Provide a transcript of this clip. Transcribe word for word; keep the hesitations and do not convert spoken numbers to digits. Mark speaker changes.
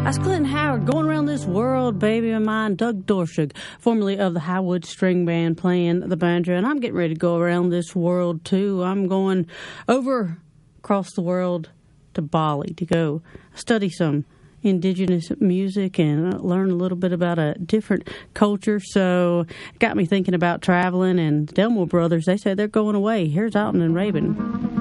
Speaker 1: That's Clinton Howard going around this world, baby of mine. Doug Dorshug, formerly of the Highwood String Band, playing the banjo. And I'm getting ready to go around this world, too. I'm going over across the world to Bali to go study some indigenous music and learn a little bit about a different culture. So it got me thinking about traveling. And Delmore Brothers, they said they're going away. Here's Alton and Rabin.